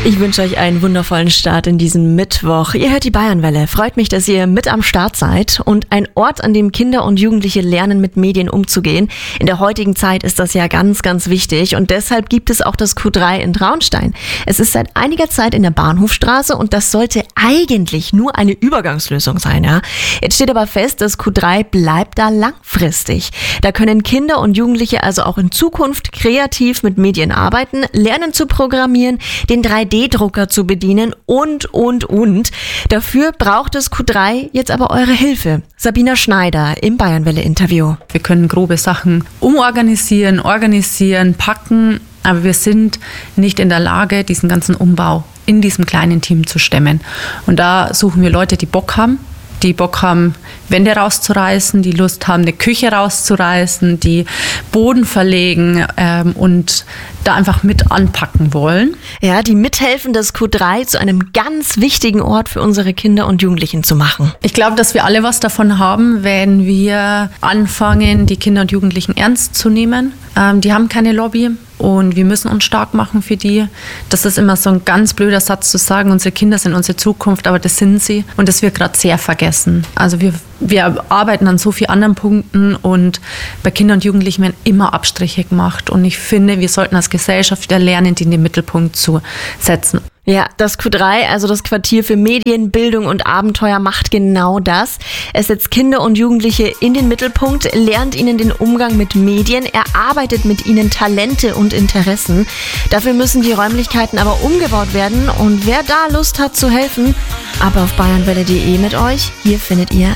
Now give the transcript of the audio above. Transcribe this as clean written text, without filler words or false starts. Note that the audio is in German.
Ich wünsche euch einen wundervollen Start in diesen Mittwoch. Ihr hört die Bayernwelle. Freut mich, dass ihr mit am Start seid. Und ein Ort, an dem Kinder und Jugendliche lernen, mit Medien umzugehen. In der heutigen Zeit ist das ja ganz, ganz wichtig. Und deshalb gibt es auch das Q3 in Traunstein. Es ist seit einiger Zeit in der Bahnhofstraße und das sollte eigentlich nur eine Übergangslösung sein. Ja? Jetzt steht aber fest, das Q3 bleibt da langfristig. Da können Kinder und Jugendliche also auch in Zukunft kreativ mit Medien arbeiten, lernen zu programmieren, den 3D-Drucker zu bedienen und. Dafür braucht das Q3 jetzt aber eure Hilfe. Sabina Schneider im Bayernwelle-Interview. Wir können grobe Sachen umorganisieren, organisieren, packen, aber wir sind nicht in der Lage, diesen ganzen Umbau in diesem kleinen Team zu stemmen. Und da suchen wir Leute, die Bock haben, Wände rauszureißen, die Lust haben, eine Küche rauszureißen, die Boden verlegen und da einfach mit anpacken wollen. Ja, die mithelfen, das Q3 zu einem ganz wichtigen Ort für unsere Kinder und Jugendlichen zu machen. Ich glaube, dass wir alle was davon haben, wenn wir anfangen, die Kinder und Jugendlichen ernst zu nehmen. Die haben keine Lobby. Und wir müssen uns stark machen für die. Das ist immer so ein ganz blöder Satz zu sagen, unsere Kinder sind unsere Zukunft, aber das sind sie. Und das wird gerade sehr vergessen. Also wir arbeiten an so vielen anderen Punkten und bei Kindern und Jugendlichen werden immer Abstriche gemacht. Und ich finde, wir sollten als Gesellschaft wieder lernen, die in den Mittelpunkt zu setzen. Ja, das Q3, also das Quartier für Medien, Bildung und Abenteuer, macht genau das. Es setzt Kinder und Jugendliche in den Mittelpunkt, lernt ihnen den Umgang mit Medien, erarbeitet mit ihnen Talente und Interessen. Dafür müssen die Räumlichkeiten aber umgebaut werden und wer da Lust hat zu helfen, ab auf bayernwelle.de mit euch. Hier findet ihr